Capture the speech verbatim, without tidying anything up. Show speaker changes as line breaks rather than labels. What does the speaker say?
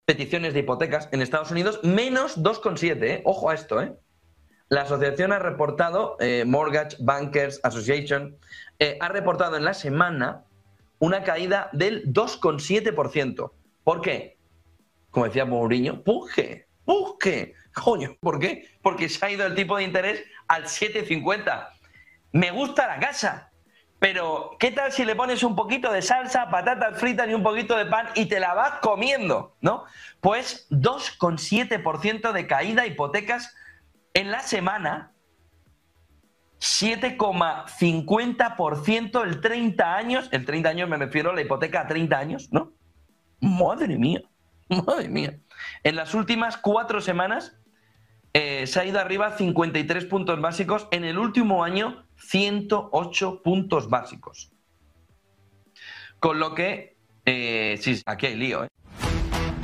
peticiones de hipotecas en Estados Unidos, menos dos coma siete, ¿eh? Ojo a esto, ¿eh? La asociación ha reportado, eh, Mortgage Bankers Association, eh, ha reportado en la semana una caída del dos coma siete por ciento. ¿Por qué? Como decía Mourinho, ¡puje! ¡puje! Coño, ¿por qué? Porque se ha ido el tipo de interés al siete coma cincuenta. Me gusta la casa, pero ¿qué tal si le pones un poquito de salsa, patatas fritas y un poquito de pan y te la vas comiendo, ¿no? Pues dos coma siete por ciento de caída hipotecas en la semana, siete coma cincuenta por ciento el treinta años, el treinta años me refiero a la hipoteca a treinta años, ¿no? Madre mía, madre mía. En las últimas cuatro semanas eh, se ha ido arriba cincuenta y tres puntos básicos, en el último año ciento ocho puntos básicos. Con lo que, eh, sí, aquí hay lío, ¿eh?